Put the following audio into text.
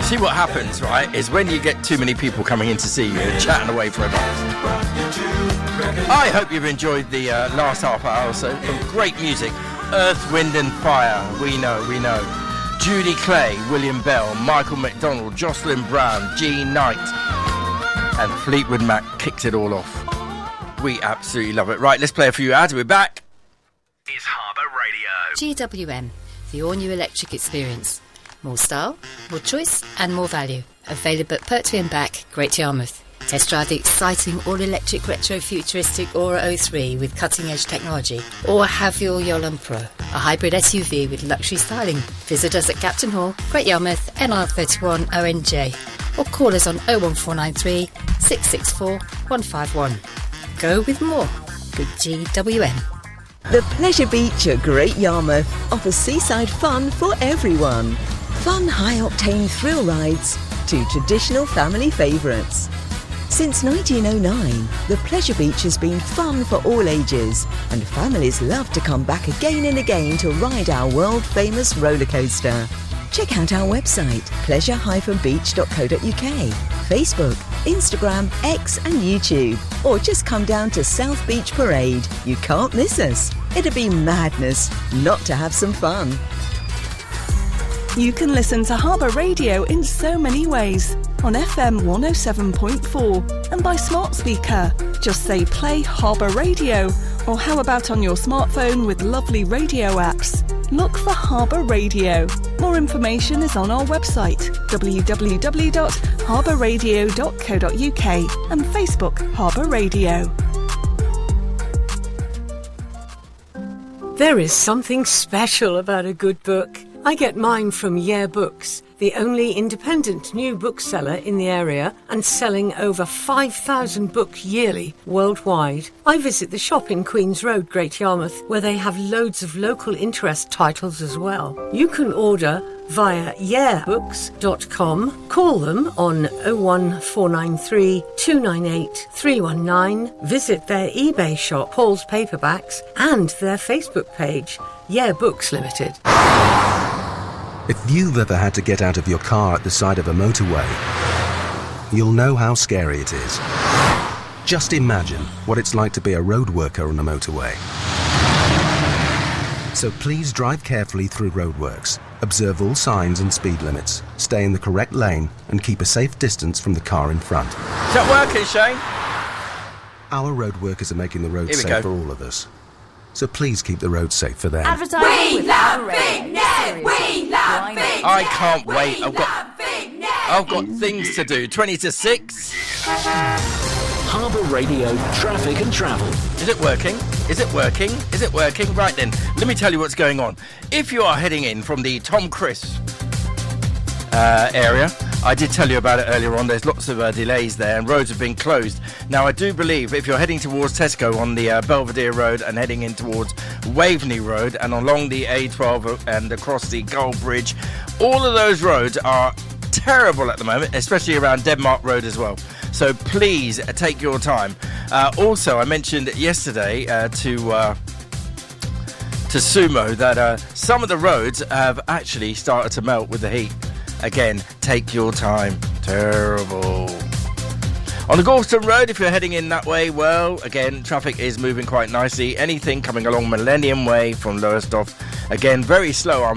See what happens, right, is when you get too many people coming in to see you, chatting away forever. I hope you've enjoyed the last half hour or so. Some great music. Earth, Wind and Fire, we know. Judy Clay, William Bell, Michael McDonald, Jocelyn Brown, Jean Knight, and Fleetwood Mac kicked it all off. We absolutely love it. Right, let's play a few ads. We're back. Is Harbour Radio. GWM, the all-new electric experience. More style, more choice and more value. Available at Pertwee and Back, Great Yarmouth. Test drive the exciting all-electric retro-futuristic Aura 03 with cutting-edge technology. Or have your Yolland Pro, a hybrid SUV with luxury styling. Visit us at Captain Hall, Great Yarmouth, NR31 ONJ. Or call us on 01493 664 151. Go with more with GWM. The Pleasure Beach at Great Yarmouth offers seaside fun for everyone. Fun high-octane thrill rides to traditional family favourites. Since 1909, the Pleasure Beach has been fun for all ages, and families love to come back again and again to ride our world-famous roller coaster. Check out our website, pleasure-beach.co.uk, Facebook, Instagram, X and YouTube, or just come down to South Beach Parade. You can't miss us. It'd be madness not to have some fun. You can listen to Harbour Radio in so many ways. On FM 107.4 and by smart speaker. Just say play Harbour Radio, or how about on your smartphone with lovely radio apps. Look for Harbour Radio. More information is on our website www.harbourradio.co.uk and Facebook Harbour Radio. There is something special about a good book. I get mine from Yeah Books, the only independent new bookseller in the area and selling over 5,000 books yearly worldwide. I visit the shop in Queen's Road, Great Yarmouth, where they have loads of local interest titles as well. You can order via yeahbooks.com, call them on 01493 298 319, visit their eBay shop, Paul's Paperbacks, and their Facebook page, Yeah Books Limited. If you've ever had to get out of your car at the side of a motorway, you'll know how scary it is. Just imagine what it's like to be a road worker on a motorway. So please drive carefully through roadworks, observe all signs and speed limits, stay in the correct lane and keep a safe distance from the car in front. Is that working, Shane? Our road workers are making the road safe for all of us. So please keep the road safe for them. We love fitness! We love fitness! I can't wait. I've got things to do. 20 to 6. Harbour Radio Traffic and Travel. Is it working? Is it working? Is it working? Right then, let me tell you what's going on. If you are heading in from the Tom Chris area, I did tell you about it earlier on. There's lots of delays there and roads have been closed. Now, I do believe if you're heading towards Tesco on the Belvedere Road and heading in towards Waveney Road and along the A12 and across the Gold Bridge, all of those roads are terrible at the moment, especially around Denmark Road as well. So please take your time. Also, I mentioned yesterday to Sumo that some of the roads have actually started to melt with the heat. Again, take your time. Terrible. On the Galston Road, if you're heading in that way, well, again, traffic is moving quite nicely. Anything coming along Millennium Way from Lowestoft, again, very slow.